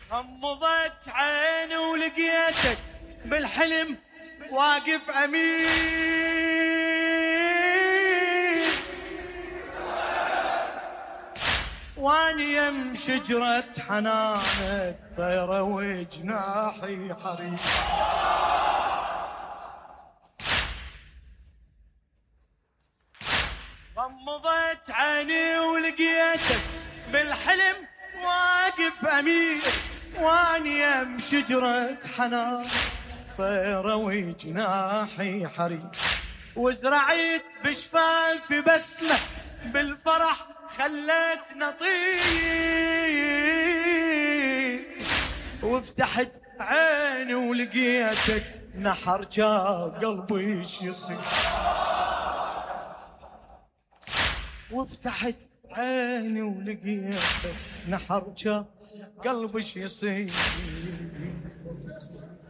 غمضت عيني ولقيتك بالحلم واقف أمين، واني يم شجرة حنانك طيرة وجناحي حريق. غمضت عيني ولقيتك بالحلم واقف أمين، واني يم شجرة حنان طيرة وجناحي حريق. وزرعت بشفافي بسمة بالفرح خلت نطيق، وفتحت عيني ولقيتك نحر جاب قلبي يصير. وفتحت عيني ولقيتك نحر جاب قلبي يصير.